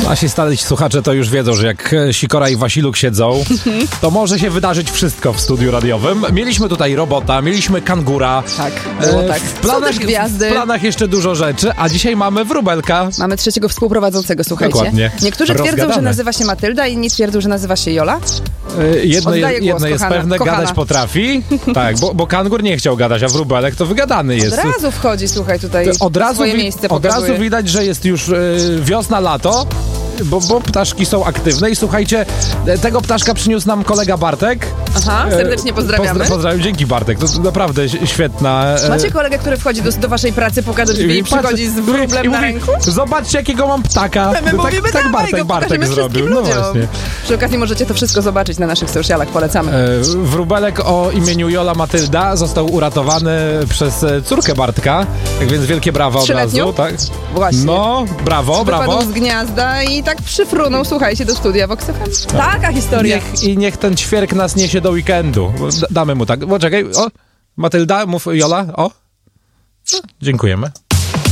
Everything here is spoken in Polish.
Nasi stali słuchacze to już wiedzą, że jak Sikora i Wasiluk siedzą, to może się wydarzyć wszystko w studiu radiowym. Mieliśmy tutaj robota, mieliśmy kangura. Tak, było tak. Są też gwiazdy. W planach jeszcze dużo rzeczy, a dzisiaj mamy wróbelka. Mamy trzeciego współprowadzącego, słuchajcie. Dokładnie. Niektórzy twierdzą, że nazywa się Matylda, inni twierdzą, że nazywa się Jola. Jedno głos, jest kochana, pewne, kochana. gadać potrafi. Tak, bo kangur nie chciał gadać, a wróbelek to wygadany jest. Od razu wchodzi, słuchaj, tutaj swoje miejsce Od pokazuje. razu widać, że jest już wiosna, lato. Bo ptaszki są aktywne i słuchajcie, tego ptaszka przyniósł nam kolega Bartek. Aha, serdecznie pozdrawiamy. Pozdrawiam, dzięki Bartek, to naprawdę świetna. Macie kolegę, który wchodzi do waszej pracy, puka drzwi i przychodzi z wróblem na ręku? Zobaczcie, jakiego mam ptaka. My mówimy, tak dawaj, Bartek zrobił. No właśnie. Przy okazji możecie to wszystko zobaczyć na naszych socialach, polecamy. Wróbelek o imieniu Jola Matylda został uratowany przez córkę Bartka, tak więc wielkie brawa od razu. Tak? Właśnie. No, brawo. Wypadł z gniazda i tak przyfrunął, słuchajcie, do studia Vox FM. Taka historia. Niech ten ćwierk nas niesie do weekendu. Damy mu tak. Poczekaj, o, Matylda, mów Jola, o. No, dziękujemy.